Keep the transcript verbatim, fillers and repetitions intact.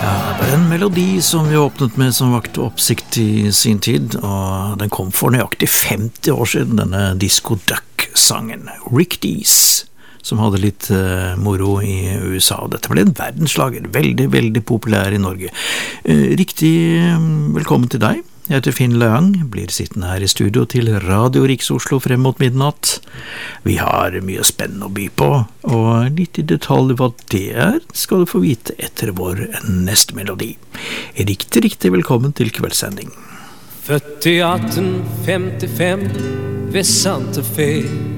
En melodi som vi åpnet med som vakte oppsikt I sin tid, og den kom for nøyaktig femti år siden, denne Disco Duck-sangen. Rick Dees, som hadde litt uh, moro I U S A. Dette ble en verdenslager, veldig, veldig populær I Norge. Uh, riktig velkommen til deg. Jeg heter Finn Leang, blir sittende her I studio til Radio Riks-Oslo frem mot midnatt. Vi har mye spennende å by på, og litt I detalj hva det er, skal du få vite etter vår neste melodi. Riktig, riktig velkommen til kveldssending. Født I atten femtifem ved Santa Fe,